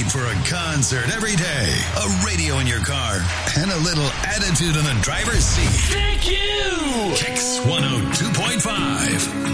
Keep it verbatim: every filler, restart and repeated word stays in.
for a concert every day, a radio in your car, and a little attitude in the driver's seat. Thank you!